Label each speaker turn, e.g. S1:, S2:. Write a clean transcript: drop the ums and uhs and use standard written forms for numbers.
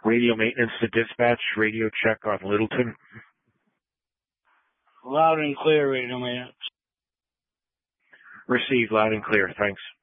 S1: Radio maintenance to dispatch, radio check on Littleton.
S2: Loud and clear, radio maintenance.
S1: Received loud and clear, thanks.